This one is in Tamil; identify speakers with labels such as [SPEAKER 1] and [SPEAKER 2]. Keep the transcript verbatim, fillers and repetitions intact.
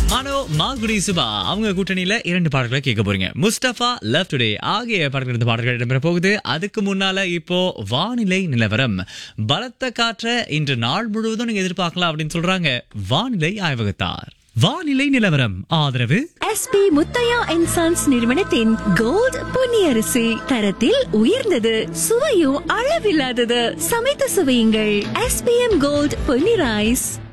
[SPEAKER 1] மனோ மாகுடி சுபா அவங்க கூட்டணியில இரண்டு பாடல்களை கேட்க போறீங்க. முஸ்தபா லவ் டுடே ஆகிய பாடல்கள் இருந்த பாடல்கள் இடம்பெற போகுது. அதுக்கு முன்னால இப்போ வானிலை நிலவரம். பலத்த காற்றை இன்று நாள் முழுவதும் நீங்க எதிர்பார்க்கலாம் அப்படின்னு சொல்றாங்க வானிலை ஆய்வகத்தார். வானிலை நிலவரம் ஆதரவு
[SPEAKER 2] எஸ்பி முத்தையா அண்ட் சன்ஸ் நிறுவனத்தின் கோல்ட் பொன்னியரிசி. தரத்தில் உயர்ந்தது, சுவையும் அளவில்லாதது. சமைத்து சுவையுங்கள். SPM gold Ponni rice.